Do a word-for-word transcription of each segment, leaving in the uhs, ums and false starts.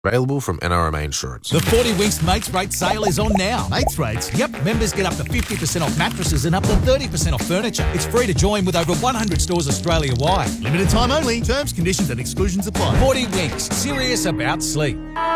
Available from N R M A Insurance. The forty Winks Mates Rate sale is on now. Mates rates? Yep, members get up to fifty percent off mattresses and up to thirty percent off furniture. It's free to join with over one hundred stores Australia-wide. Limited time only. Terms, conditions and exclusions apply. forty Winks, serious about sleep.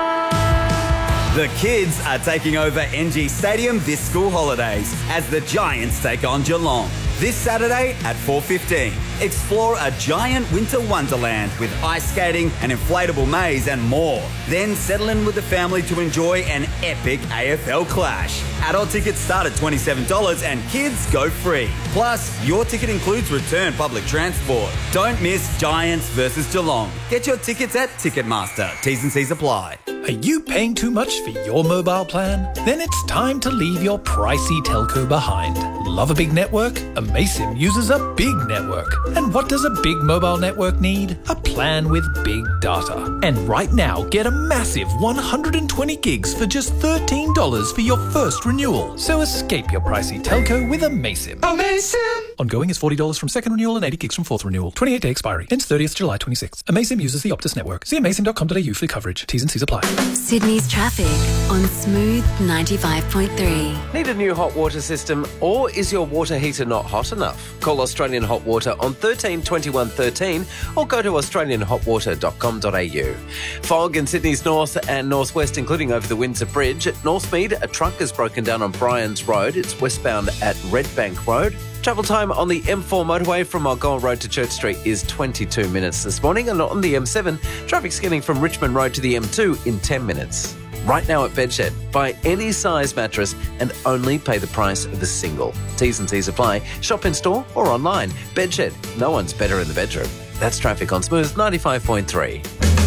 The kids are taking over N G Stadium this school holidays as the Giants take on Geelong. This Saturday at four fifteen. Explore a giant winter wonderland with ice skating, an inflatable maze and more. Then settle in with the family to enjoy an epic A F L clash. Adult tickets start at twenty-seven dollars and kids go free. Plus, your ticket includes return public transport. Don't miss Giants versus Geelong. Get your tickets at Ticketmaster. T's and C's apply. Are you paying too much for your mobile plan? Then it's time to leave your pricey telco behind. Love a big network? Amaysim uses a big network. And what does a big mobile network need? A plan with big data. And right now, get a massive one hundred twenty gigs for just thirteen dollars for your first renewal. So escape your pricey telco with Amaysim. Amaysim! Ongoing is forty dollars from second renewal and eighty gigs from fourth renewal. twenty-eight day expiry. Ends thirtieth July twenty-sixth. Amaysim uses the Optus network. See amaysim dot com dot a u for coverage. T's and C's apply. Sydney's traffic on Smooth ninety-five point three. Need a new hot water system, or is your water heater not hot enough? Call Australian Hot Water on thirteen twenty-one thirteen or go to australian hot water dot com dot a u. Fog in Sydney's north and northwest, including over the Windsor Bridge. At Northmead, a truck has broken down on Bryans Road. It's westbound at Redbank Road. Travel time on the M four motorway from Mulgoa Road to Church Street is twenty-two minutes this morning, and on the M seven, traffic's getting from Richmond Road to the M two in ten minutes. Right now at Bedshed, buy any size mattress and only pay the price of a single. T's and C's apply. Shop in store or online. Bedshed, no one's better in the bedroom. That's traffic on Smooth ninety-five point three.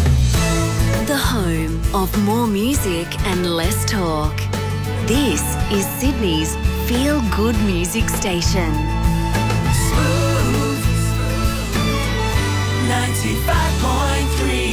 The home of more music and less talk. This is Sydney's feel-good music station. Smooth ninety-five point three.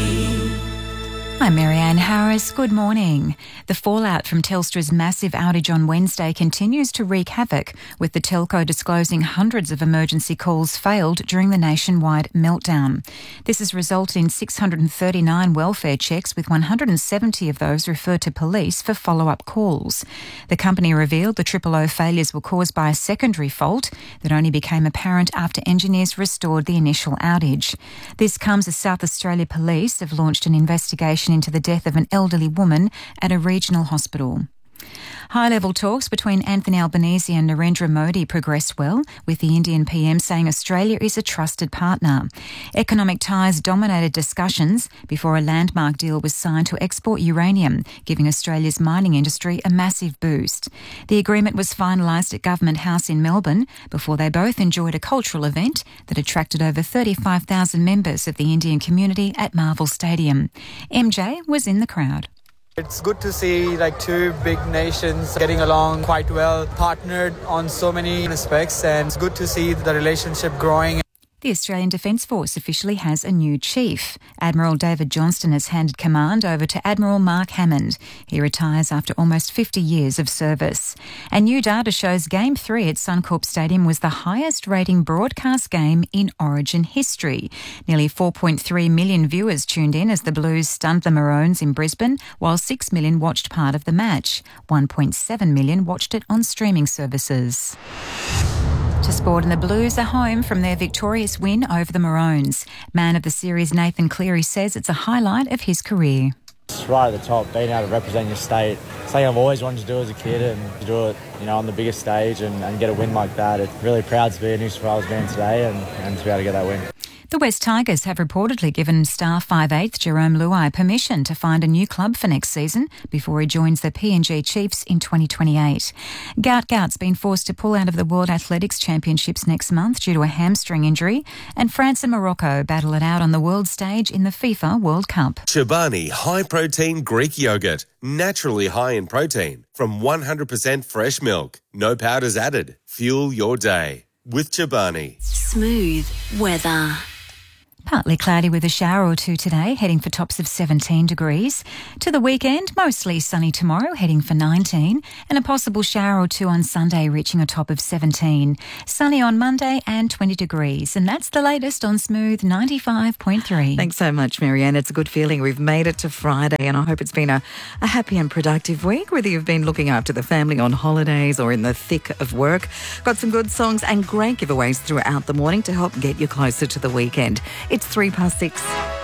I'm Marianne Harris. Good morning. The fallout from Telstra's massive outage on Wednesday continues to wreak havoc, with the telco disclosing hundreds of emergency calls failed during the nationwide meltdown. This has resulted in six hundred thirty-nine welfare checks, with one hundred seventy of those referred to police for follow-up calls. The company revealed the triple O failures were caused by a secondary fault that only became apparent after engineers restored the initial outage. This comes as South Australia Police have launched an investigation into the death of an elderly woman at a regional hospital. High-level talks between Anthony Albanese and Narendra Modi progressed well, with the Indian P M saying Australia is a trusted partner. Economic ties dominated discussions before a landmark deal was signed to export uranium, giving Australia's mining industry a massive boost. The agreement was finalised at Government House in Melbourne before they both enjoyed a cultural event that attracted over thirty-five thousand members of the Indian community at Marvel Stadium. M J was in the crowd. It's good to see like two big nations getting along quite well, partnered on so many aspects, and it's good to see the relationship growing. The Australian Defence Force officially has a new chief. Admiral David Johnston has handed command over to Admiral Mark Hammond. He retires after almost fifty years of service. And new data shows Game three at Suncorp Stadium was the highest rating broadcast game in Origin history. Nearly four point three million viewers tuned in as the Blues stunned the Maroons in Brisbane, while six million watched part of the match. one point seven million watched it on streaming services. To sport, and the Blues are home from their victorious win over the Maroons. Man of the series Nathan Cleary says it's a highlight of his career. It's right at the top, being able to represent your state. Something I've always wanted to do as a kid, and to do it, you know, on the biggest stage and, and get a win like that. It's really proud to be a New South Wales man today and, and to be able to get that win. The West Tigers have reportedly given star five eighth Jerome Luai permission to find a new club for next season before he joins the P N G Chiefs in twenty twenty-eight. Gout Gout's been forced to pull out of the World Athletics Championships next month due to a hamstring injury, and France and Morocco battle it out on the world stage in the FIFA World Cup. Chobani High Protein Greek Yogurt, naturally high in protein, from one hundred percent fresh milk. No powders added. Fuel your day with Chobani. Smooth weather. Partly cloudy with a shower or two today, heading for tops of seventeen degrees. To the weekend, mostly sunny tomorrow, heading for nineteen, and a possible shower or two on Sunday, reaching a top of seventeen. Sunny on Monday and twenty degrees. And that's the latest on Smooth ninety-five point three. Thanks so much, Marianne. It's a good feeling. We've made it to Friday, and I hope it's been a, a happy and productive week, whether you've been looking after the family on holidays or in the thick of work. Got some good songs and great giveaways throughout the morning to help get you closer to the weekend. It's three past six.